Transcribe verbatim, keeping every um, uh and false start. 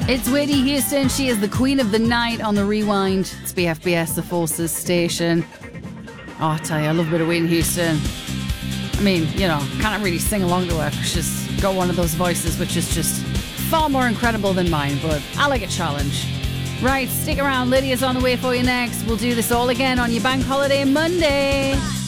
It's Whitney Houston. She is the queen of the night on the Rewind. It's B F B S, the Forces station. Oh, I tell you, I love a bit of Whitney Houston. I mean, you know, can't really sing along to her because she's got one of those voices which is just far more incredible than mine, but I like a challenge. Right, stick around. Lydia's on the way for you next. We'll do this all again on your bank holiday Monday.